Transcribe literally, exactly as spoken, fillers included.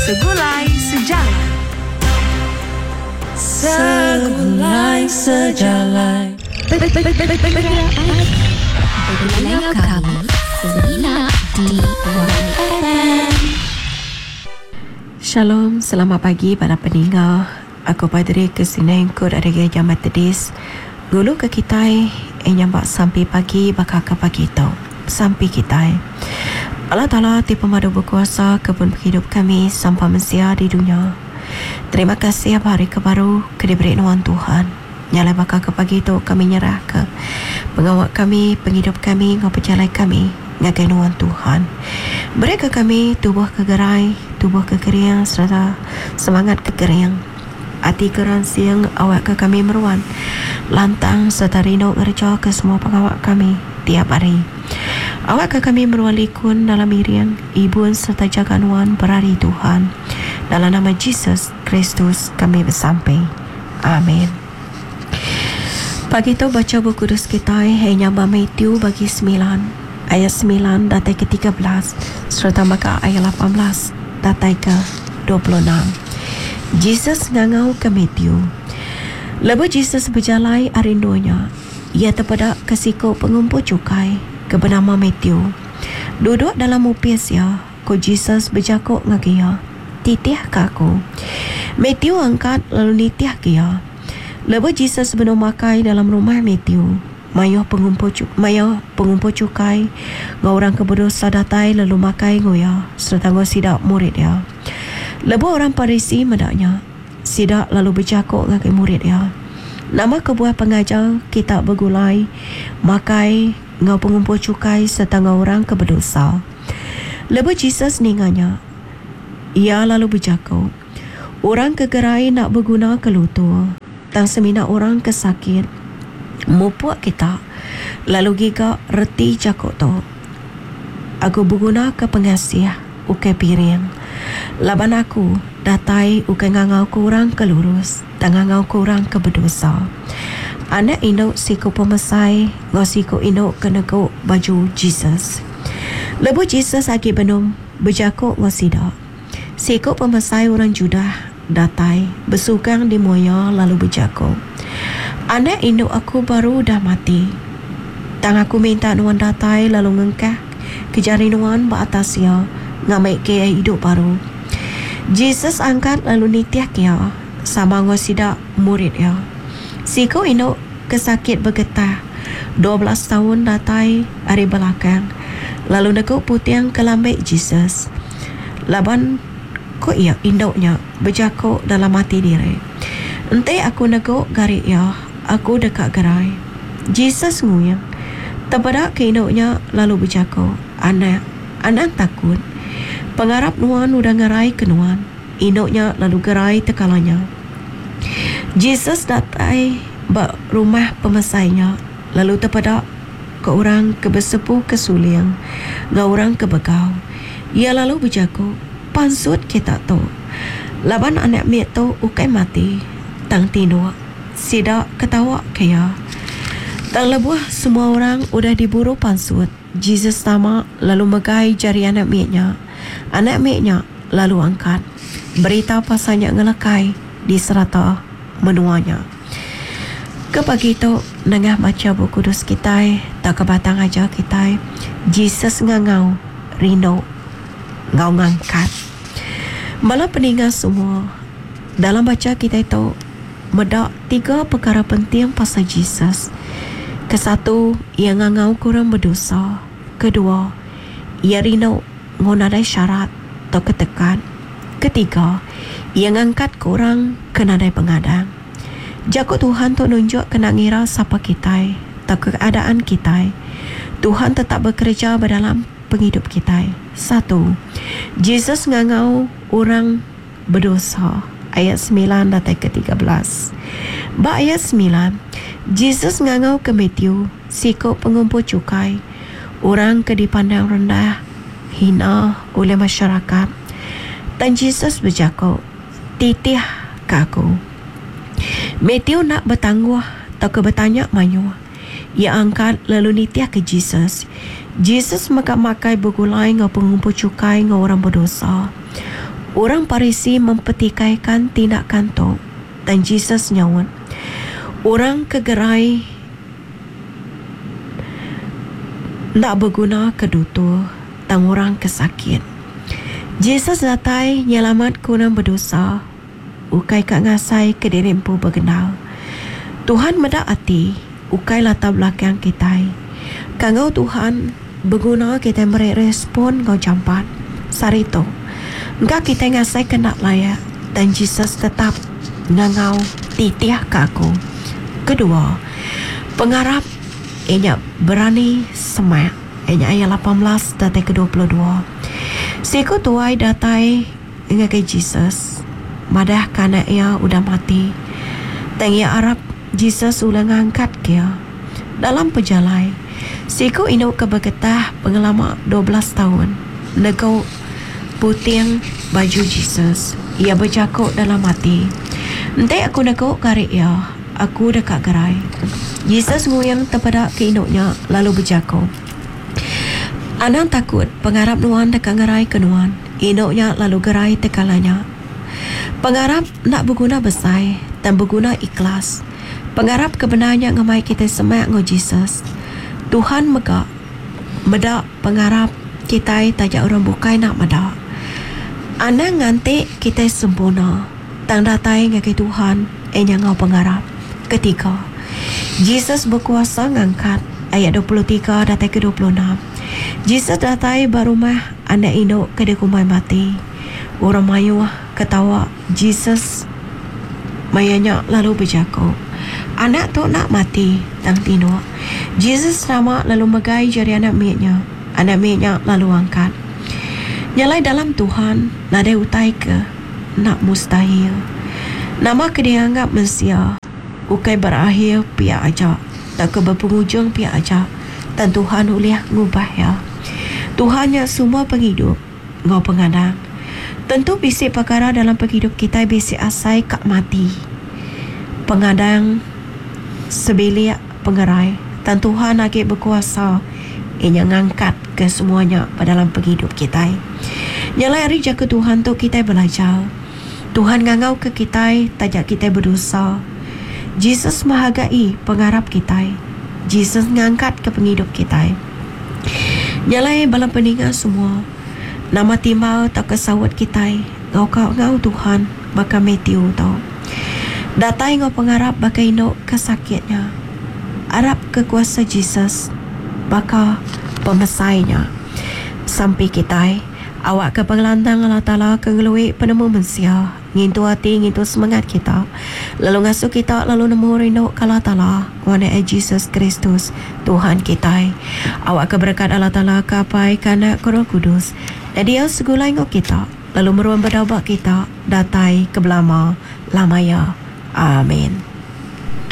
Segulai Sejarah. Segulai Sejarah. Pendengar kami Serina di Y F M. Shalom, selamat pagi para pendengar. Aku Padri Kesineng Kod ada Gereja Metodis. Gulu ke kita yang nyampak sampai pagi bakal ke pagi tu. Sampai kita. Allah Ta'ala di pemadu berkuasa kebun hidup kami sampai Mesia di dunia. Terima kasih hari kebaru ke diberi nuan Tuhan. Nyala bakal ke pagi tu kami nyerah ke pengawal kami, penghidup kami, ngapecalai kami ngagai nuan Tuhan. Beri ke kami tubuh kegerai, tubuh kekeriang serta semangat kekeriang. Hati keran siang awak ke kami meruan. Lantang serta rindu ngerja ke semua pengawal kami tiap hari. Awak ke kami merualikun dalam iriang ibu serta jaganuan berari Tuhan. Dalam nama Yesus Kristus kami bersampai. Amin. Pagi tu baca buku kudus kita hanya Matthew bagi sembilan ayat sembilan datai ke tiga belas serta maka ayat lapan belas datai ke dua puluh enam. Jesus ngangau ke Matthew. Lepas Jesus berjalan arindonya, ia terpedak ke siku pengumpul cukai ke bernama Matthew. Duduk dalam upis ya, ko Jesus berjakuk ngakia. Titih kaku. Matthew angkat lalu nitih kia. Lepas Jesus benar makai dalam rumah Matthew. Mayah pengumpul cu- mayah pengumpul cukai, ngau orang keberdosa datai lalu makai ngoya serta ngau sidak murid dia. Lepas orang Parisi medaknya, sidak lalu berjakuk ngakai murid dia. Nama kebuah pengajar kitab bergulai, makai ngau pengumpul cukai serta ngau orang keberdosa. Lepas Jesus ninganya, ia lalu berjakuk. Orang kegerai nak berguna kelutur, tang semina orang kesakit, mupuak kita, lalu gigak reti jakuk tu. Aku berguna ke pengasih, ukai piring. Laban aku, datai ukai ngangau kurang kelurus, tang ngangau kurang ke berdosa. Anak induk siku pemesai, ngau siku induk keneguk baju Jesus. Lepas Jesus lagi benum, berjakuk ngau sidak. Siku pemesai orang Judah datai bersugang di moya lalu berjakuk. Anak induk aku baru dah mati. Tang aku minta nuan datai lalu ngengkah kejari nuan baatas ya ngamai ke hidup baru. Jesus angkat lalu nitiah kia sama ngosidak murid ya. Siku induk kesakit bergetah dua belas tahun datai hari belakang. Lalu neguk putiang kelambik Jesus. Laban ko ia induknya berjakuk dalam hati diri. Ente aku neguk garik ya, aku dekat gerai. Jesus nguyang. Terbedak ke induknya lalu berjakuk. Anak, anak takut. Pengarap nuan udah ngerai ke nuan. Induknya lalu gerai tekalanya. Jesus datai bak rumah pemesainya. Lalu terbedak ke orang ke bersepuh ke suliang. Ke orang ke begau. Ia lalu berjakuk. Pansut kita tu. Laban anak miat tu ukai mati. Tang tinua. Sidak ketawa kaya. Tang lebuh semua orang udah diburu pansut. Jesus sama lalu megai jari anak miatnya. Anak miatnya lalu angkat. Berita pasalnya ngelekai di serata menuanya. Ke pagi tu nengah baca buku kudus kita. Tak kebatang aja kita. Jesus ngangau rindu ngau ngangkat. Malah pendengar semua, dalam baca kita itu medak tiga perkara penting pasal Jesus. Kesatu, ia ngangau kurang berdosa. Kedua, ia rindu ngonadai syarat atau ketekan. Ketiga, ia ngangkat kurang kenadai pengadang. Jakut Tuhan tu nunjuk kena ngira siapa kita atau keadaan kita. Tuhan tetap bekerja dalam penghidup kita. Satu, Jesus ngangau orang berdosa. Ayat sembilan datai ke tiga belas. Ba ayat sembilan, Jesus ngangau ke Matthew, siku pengumpul cukai. Orang ke dipandang rendah, hina oleh masyarakat. Dan Jesus berjakuk, titih ke aku. Matthew nak bertangguh atau ke bertanya mayu. Ia angkat lalu nitih ke Jesus. Jesus makan makai bergulai ngau pengumpul cukai ngau orang berdosa. Orang Parisi mempertikaikan tindakan tu, dan Jesus nyawut, orang kegerai nak berguna kedutu, dan orang kesakit. Jesus datai nyelamat kunang berdosa, ukai kat ngasai ke dirimpu bergenal. Tuhan medak hati, ukai latar belakang kita. Kangau Tuhan berguna kita merespon ngau campat. Sarito, enggak kita ngasai kena layak, dan Jesus tetap ngangau titiah kaku. Kedua, pengarap ianya berani semak. Ianya ayat lapan belas datai ke dua puluh dua. Siku tuai datai ngagai Jesus, madah kana ia udah mati. Dan ia harap Jesus ulang angkat kia. Dalam perjalanan, siku ino kebergetah pengalaman dua belas tahun. Negau puting baju Jesus. Ia berjakuk dalam hati. Nanti aku negau kari ia. Aku dekat gerai. Jesus nguyang terpedak ke inoknya lalu berjakuk. Anang takut pengarap nuan dekat gerai ke nuan. Inoknya lalu gerai tekalanya. Pengarap nak berguna besar dan berguna ikhlas. Pengarap kebenarnya ngamai kita semak ngo Jesus. Tuhan megak medak pengarap kita tajak orang bukai nak medak. Anang ngantik kita sempurna. Tang datai ngakai Tuhan enya ngau pengarap. Ketiga, Jesus berkuasa ngangkat ayat dua puluh tiga datai ke dua puluh enam. Jesus datai barumah anak inok ke dekumai mati. Orang mayu ketawa Jesus mayanya lalu berjakuk. Anak tu nak mati tang tino. Jesus nama lalu megai jari anak miaknya. Anak miaknya lalu angkat. Nyalai dalam Tuhan nada utai ke nak mustahil. Nama ke dianggap mensia. Ukai berakhir pihak aja. Tak ke berpenghujung pihak aja. Dan Tuhan uliah ngubah ya. Tuhannya semua penghidup. Ngau pengadang. Tentu bisik perkara dalam penghidup kita bisik asai kak mati. Pengadang sebelia pengerai. Dan Tuhan lagi berkuasa. Ia ngangkat ke semuanya pada dalam penghidup kita. Nyalai hari jaga Tuhan tu kita belajar. Tuhan ngangau ke kita tajak kita berdosa. Jesus menghargai pengharap kita. Jesus ngangkat ke penghidup kita. Nyalai balam peningat semua. Nama timbal tak kesawat kita. Ngau kau ngau Tuhan bakal metiu tau. Datai ngau pengharap bakal indok kesakitnya. Harap kekuasa Jesus bakal pemesainya. Sampai kita awak ke pengelantang Allah Ta'ala kengelui penemu mensia. Ngintu hati, ngintu semangat kita. Lalu ngasuh kita, lalu nemu rindu ke Allah Ta'ala. Wana Jesus Kristus, Tuhan kita. Awak keberkat Allah Ta'ala kapai kanak Roh Kudus. Dan dia segulai ngok kita. Lalu meruang berdaubat kita. Datai ke belama lamaya. Amin.